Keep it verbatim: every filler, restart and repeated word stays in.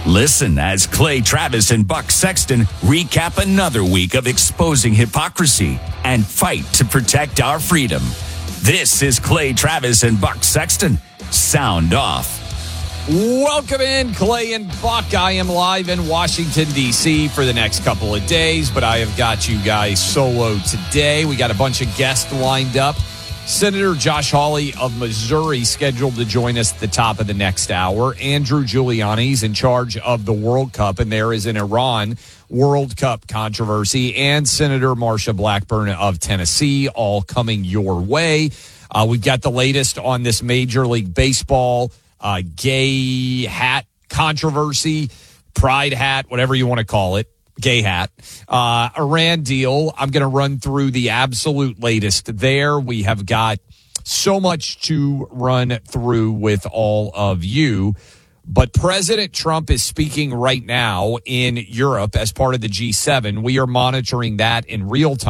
Listen as Clay Travis and Buck Sexton recap another week of exposing hypocrisy and fight to protect our freedom. This is Clay Travis and Buck Sexton. Sound off. Welcome in, Clay and Buck. I am live in Washington, D C for the next couple of days, but I have got you guys solo today. We got a bunch of guests lined up. Senator Josh Hawley of Missouri scheduled to join us at the top of the next hour. Andrew Giuliani's in charge of the World Cup, and there is an Iran World Cup controversy. And Senator Marsha Blackburn of Tennessee, all coming your way. Uh, we've got the latest on this Major League Baseball uh, gay hat controversy, pride hat, whatever you want to call it. Gay hat. Uh, Iran deal. I'm going to run through the absolute latest there. We have got so much to run through with all of you. But President Trump is speaking right now in Europe as part of the G seven. We are monitoring that in real time.